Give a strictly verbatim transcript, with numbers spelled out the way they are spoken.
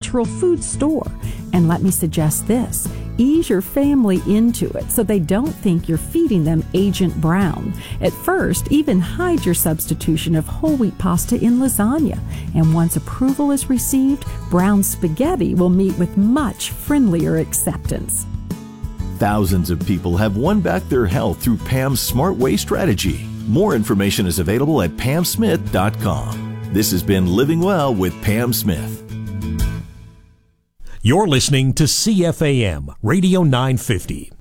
natural food store. And let me suggest this. Ease your family into it so they don't think you're feeding them Agent Brown. At first, even hide your substitution of whole wheat pasta in lasagna. And once approval is received, Brown spaghetti will meet with much friendlier acceptance. Thousands of people have won back their health through Pam's Smart Way strategy. More information is available at pam smith dot com. This has been Living Well with Pam Smith. You're listening to C F A M Radio nine fifty.